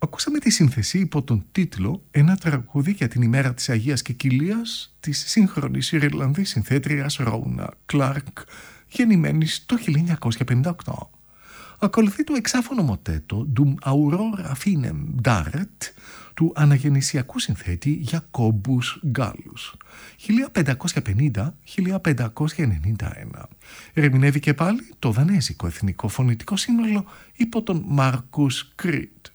Ακούσαμε τη σύνθεση υπό τον τίτλο «Ένα τραγούδι για την ημέρα της Αγίας Κεκυλίας» της σύγχρονης Ιρλανδής συνθέτριας Ρόουνα Κλάρκ, γεννημένης το 1958. Ακολουθεί το εξάφωνο μοτέτο «Dum Aurora Finem Daret» του αναγεννησιακού συνθέτη Γιακόμπους Γκάλους, 1550-1591. Ερμηνεύει και πάλι το δανέζικο εθνικό φωνητικό σύνολο υπό τον Μάρκους Κρίτ.